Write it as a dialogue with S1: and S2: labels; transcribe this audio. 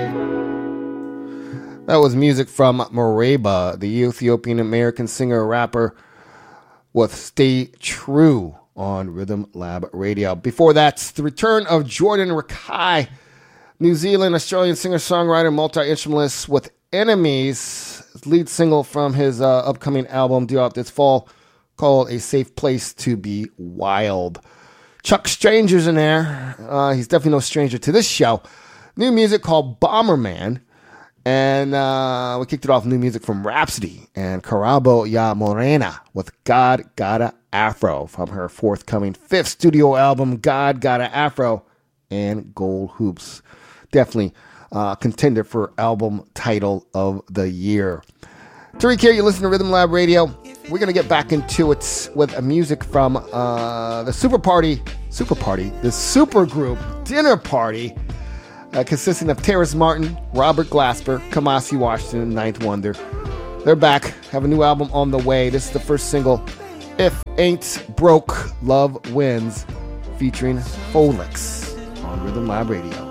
S1: That was music from Mereba, the Ethiopian-American singer-rapper with Stay True on Rhythm Lab Radio. Before that, the return of Jordan Rakei, New Zealand-Australian singer-songwriter, multi-instrumentalist with Enemies, lead single from his upcoming album due out this fall called A Safe Place to Be Wild. Chuck Stranger's in there. He's definitely no stranger to this show. New music called Bomberman. And we kicked it off new music from Rhapsody and Karabo Ya Morena with God Gotta Afro from her forthcoming 5th studio album, God Gotta Afro, and Gold Hoops. Definitely contender for album title of the year. Tariq here, you listen to Rhythm Lab Radio. We're going to get back into it with a music from the Super Group Dinner Party. Consisting of Terrace Martin, Robert Glasper, Kamasi Washington, and Ninth Wonder. They're back, have a new album on the way. This is the first single, If Ain't Broke, Love Wins, featuring Folix on Rhythm Lab Radio.